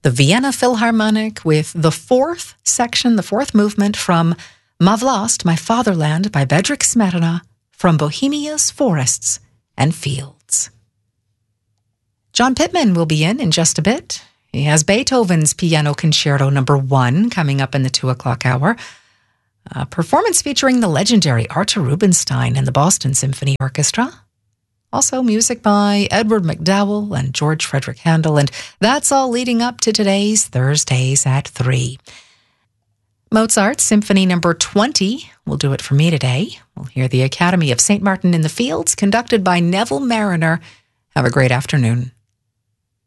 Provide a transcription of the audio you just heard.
the Vienna Philharmonic with the fourth section, the fourth movement from Ma Vlast, My Fatherland by Bedřich Smetana from Bohemia's Forests and Fields. John Pittman will be in just a bit. He has Beethoven's Piano Concerto No. 1 coming up in the 2 o'clock hour. A performance featuring the legendary Artur Rubinstein and the Boston Symphony Orchestra. Also music by Edward McDowell and George Frederick Handel, and that's all leading up to today's Thursdays at 3. Mozart's Symphony No. 20 will do it for me today. We'll hear the Academy of St. Martin in the Fields, conducted by Neville Mariner. Have a great afternoon.